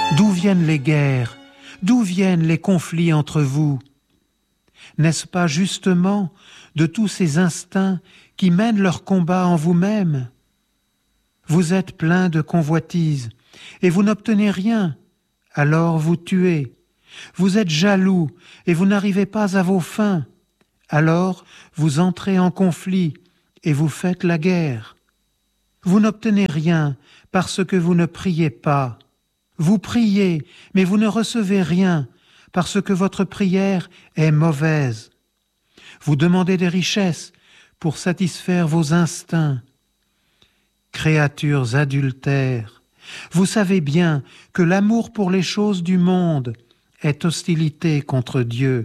D'où viennent les guerres? D'où viennent les conflits entre vous? N'est-ce pas justement de tous ces instincts qui mènent leur combat en vous-même? Vous êtes plein de convoitises et vous n'obtenez rien, alors vous tuez. Vous êtes jaloux et vous n'arrivez pas à vos fins, alors vous entrez en conflit et vous faites la guerre. Vous n'obtenez rien parce que vous ne priez pas. Vous priez, mais vous ne recevez rien parce que votre prière est mauvaise. Vous demandez des richesses pour satisfaire vos instincts. Créatures adultères, vous savez bien que l'amour pour les choses du monde est hostilité contre Dieu.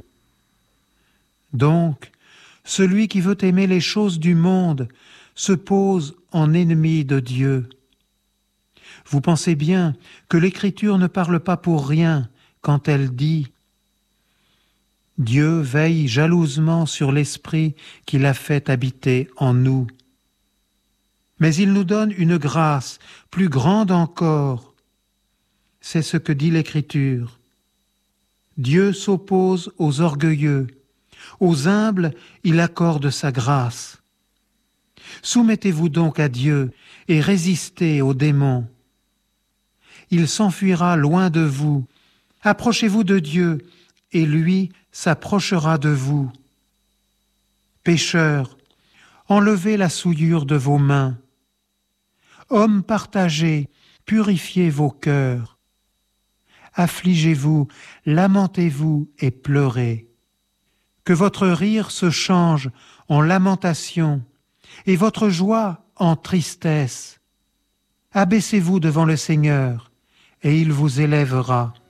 Donc, celui qui veut aimer les choses du monde se pose en ennemi de Dieu. Vous pensez bien que l'Écriture ne parle pas pour rien quand elle dit « Dieu veille jalousement sur l'Esprit qu'il a fait habiter en nous. Mais il nous donne une grâce plus grande encore. » C'est ce que dit l'Écriture. Dieu s'oppose aux orgueilleux, aux humbles il accorde sa grâce. Soumettez-vous donc à Dieu et résistez aux démons. Il s'enfuira loin de vous. Approchez-vous de Dieu, et lui s'approchera de vous. Pécheurs, enlevez la souillure de vos mains. Hommes partagés, purifiez vos cœurs. Affligez-vous, lamentez-vous et pleurez. Que votre rire se change en lamentation, et votre joie en tristesse. Abaissez-vous devant le Seigneur, et il vous élèvera.